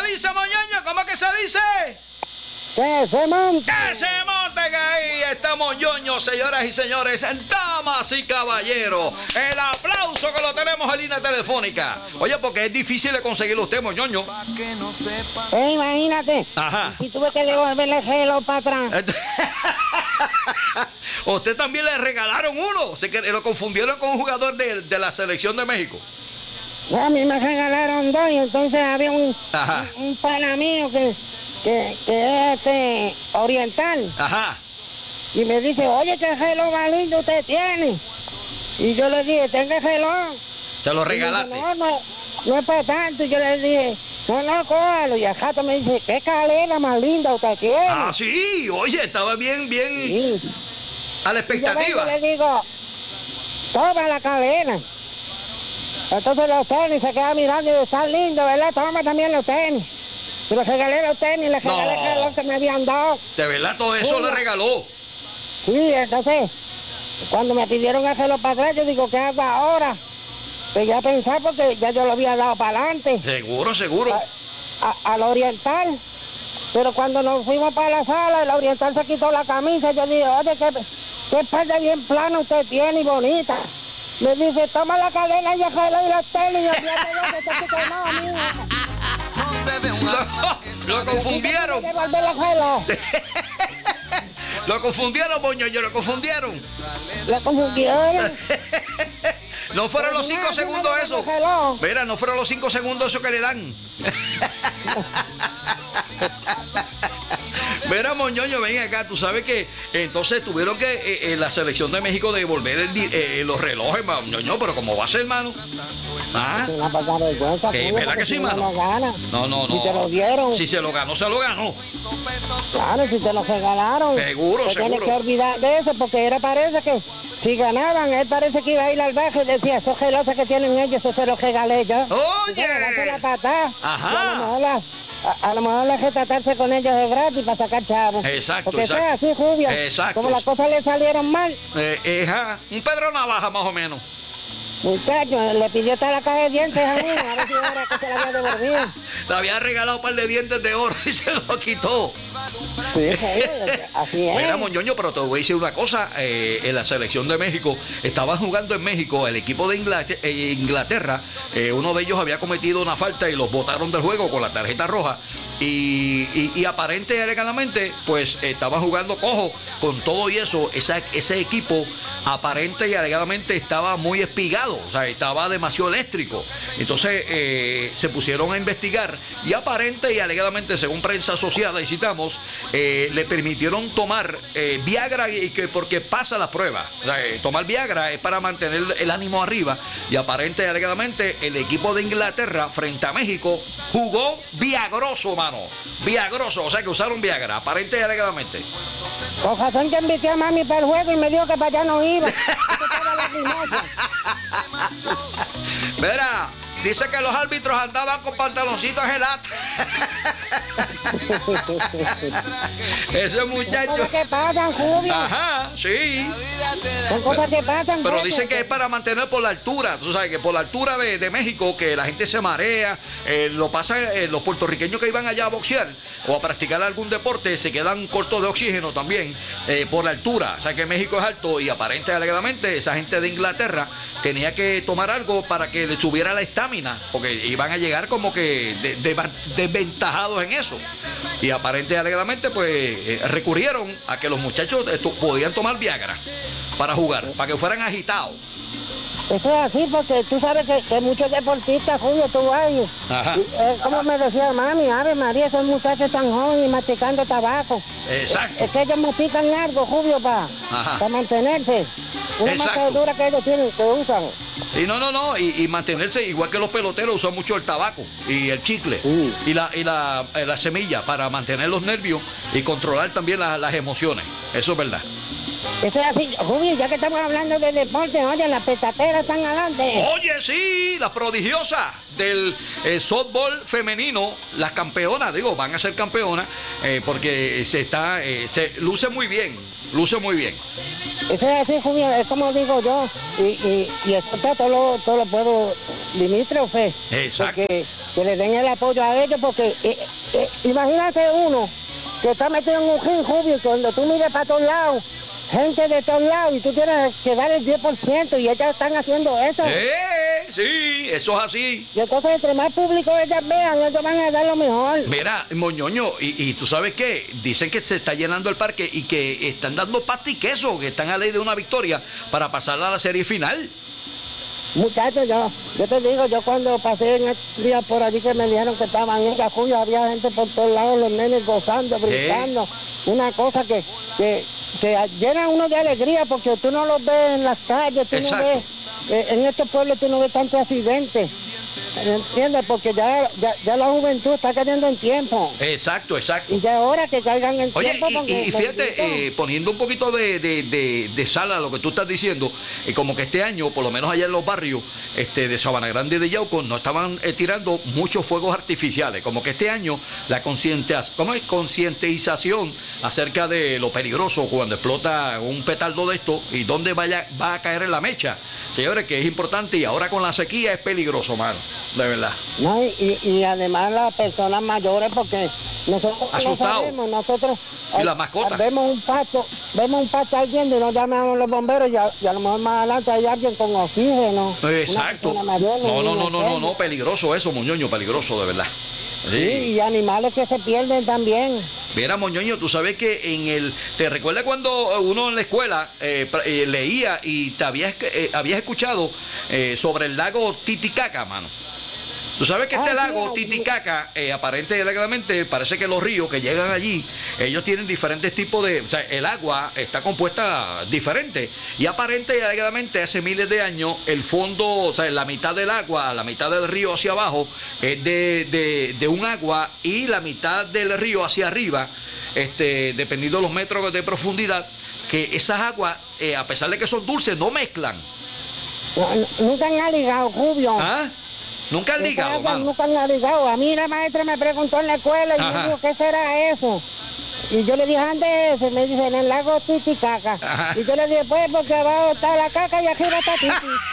dice, Moñoño? ¿Cómo que se dice? ¡Que se monten! ¡Que se monten ahí! Estamos ñoños, señoras y señores, damas y caballeros. El aplauso que lo tenemos en línea telefónica. Oye, porque es difícil de conseguirlo usted, Moñoño. Imagínate. Ajá. Y tuve que devolverle el reloj para atrás. Usted también le regalaron uno. Se que lo confundieron con un jugador de la selección de México. A mí me regalaron dos y entonces había un pana mío que es oriental. Ajá. Y me dice, oye, ¿qué reloj más lindo usted tiene? Y yo le dije, tenga el reloj. Se lo regalaste. Dice, no es para tanto. Y yo le dije, no, cójalo. Y al rato me dice, qué calera más linda usted tiene. Ah, sí, oye, estaba bien Sí. a la expectativa. Y yo le digo, toma la cadena. Entonces los tenis se queda mirando y dice, están lindos, ¿verdad? Toma también los tenis. Y le regalé los tenis, le regalé el reloj que me habían dado. De verdad, todo eso le regaló. Sí, entonces, cuando me pidieron el reloj para atrás, yo digo, ¿qué hago ahora? Pues ya pensar porque ya yo lo había dado para adelante. Seguro. Al oriental. Pero cuando nos fuimos para la sala, el oriental se quitó la camisa. Yo dije, oye, qué espalda bien plana usted tiene y bonita. Me dice, toma la cadena y el reloj y los tenis. Y yo Lo confundieron. Lo confundieron, Moñoño, lo confundieron. Lo confundieron. No fueron los 5 segundos eso. Mira, no fueron los 5 segundos eso que le dan. Mira, Moñoño, ven acá, tú sabes que entonces tuvieron que la selección de México devolver los relojes, Moñoño, pero ¿cómo va a ser, hermano? ¿Ah? ¿Verdad que sí, mano? No. Si te lo dieron. Si se lo ganó, se lo ganó. Claro, si te lo regalaron. Seguro. Tienes que olvidar de eso, porque era parece que si ganaban, él parece que iba a ir al bajo y decía, esos relojes que tienen ellos, eso se los regalé yo. ¡Oye! Ajá. A lo mejor le retratarse con ellos de gratis para sacar chavos. Exacto. Porque sea así, Rubio. Exacto. Como las cosas le salieron mal. Un Pedro Navaja, más o menos. Muchacho, le pidió toda la caja de dientes a mí, a ver si ahora que se la había devolvido. Le había regalado un par de dientes de oro y se lo quitó. Sí, así es. Mira, Moñoño, pero te voy a decir una cosa. En la selección de México, estaban jugando en México, el equipo de Inglaterra, uno de ellos había cometido una falta y los botaron del juego con la tarjeta roja. Y aparente y alegadamente, pues estaban jugando cojo con todo y eso. Ese equipo aparente y alegadamente estaba muy espigado, o sea, estaba demasiado eléctrico. Entonces se pusieron a investigar y aparente y alegadamente, según prensa asociada y citamos, le permitieron tomar Viagra porque pasa la prueba. O sea, tomar Viagra es para mantener el ánimo arriba y aparente y alegadamente el equipo de Inglaterra frente a México jugó viagroso, mano. Viagroso, o sea que usaron Viagra, aparente y alegadamente. Con razón que invité a mami para el juego y me dijo que para allá no iba. Mira, dice que los árbitros andaban con pantaloncitos gelados. Ese muchacho. Son cosas que pasan, Julio. Ajá, sí. Son cosas que pasan. Pero dicen que es para mantener por la altura. Tú sabes que por la altura de México, que la gente se marea. Lo pasa los puertorriqueños que iban allá a boxear o a practicar algún deporte, se quedan cortos de oxígeno también por la altura. O sea que México es alto y aparente alegadamente esa gente de Inglaterra tenía que tomar algo para que le subiera la estamina, porque iban a llegar como que desventajados en eso. Y aparente alegadamente pues recurrieron a que los muchachos podían tomar Viagra para jugar, para que fueran agitados. Eso es así porque tú sabes que muchos deportistas, Julio, tú vas y, como me decía mami, Ave María, esos muchachos están jóvenes y masticando tabaco. Exacto. Es que ellos mastican largo, Julio, para mantenerse. Una mascadura que ellos tienen, que usan. Y no, y mantenerse igual que los peloteros usan mucho el tabaco y el chicle y la semilla para mantener los nervios y controlar también las emociones. Eso es verdad. Eso es así, Julio, ya que estamos hablando de deporte, oye, las petateras están adelante. Oye, sí, las prodigiosas del softball femenino, las campeonas, van a ser campeonas porque se luce muy bien. Eso es así, Julio, es como digo yo, y eso todo lo puedo limítrofe. Exacto. Porque que le den el apoyo a ellos, porque imagínate uno que está metido en un ring, Rubio, que cuando tú mires para todos lados, gente de todos lados, y tú tienes que dar el 10%, y ellas están haciendo eso. Sí, eso es así. Y entonces, entre más público ellas vean, ellos van a dar lo mejor. Mira, Moñoño, y tú sabes qué, dicen que se está llenando el parque y que están dando pasta y queso, que están a ley de una victoria para pasar a la serie final. Muchachos, yo te digo, yo cuando pasé en estos días por allí que me dijeron que estaban en Capullo, había gente por todos lados, los nenes gozando, brincando, una cosa que llena uno de alegría, porque tú no los ves en las calles, tú no ves, en estos pueblos tú no ves tantos accidentes, ¿entiendes? Porque ya la juventud está cayendo en tiempo. Exacto. Y ya es hora que caigan en tiempo. Oye, y fíjate, poniendo un poquito de sal a lo que tú estás diciendo, como que este año, por lo menos allá en los barrios de Sabana Grande y de Yauco, no estaban tirando muchos fuegos artificiales, como que este año la concientización acerca de lo peligroso cuando explota un petardo de esto y dónde va a caer en la mecha. Señores, que es importante, y ahora con la sequía es peligroso, mano, de verdad. No, y además las personas mayores, porque nosotros asustados. Nosotros y las mascotas. Vemos un pasto ardiendo y nos llamamos los bomberos, y a lo mejor más adelante hay alguien con oxígeno. Exacto. No, peligroso eso, Moñoño, peligroso, de verdad. Sí, y animales que se pierden también. Mira, Moñoño, tú sabes que ¿te recuerdas cuando uno en la escuela leía y te habías escuchado sobre el lago Titicaca, mano? Tú sabes que este lago Titicaca, aparentemente, parece que los ríos que llegan allí, ellos tienen diferentes tipos o sea, el agua está compuesta diferente. Y aparentemente hace miles de años, el fondo, o sea, la mitad del agua, la mitad del río hacia abajo, es de un agua, y la mitad del río hacia arriba, dependiendo de los metros de profundidad, que esas aguas, a pesar de que son dulces, no mezclan. Nunca han ligado, Rubio. ¿Ah? Nunca han ligado, mano. Nunca han ligado. A mí la maestra me preguntó en la escuela y me dijo, ¿qué será eso? Y yo le dije, ¿dónde es? Me dice, en el lago Titicaca. Y yo le dije, pues, porque abajo está la caca y arriba está Titi.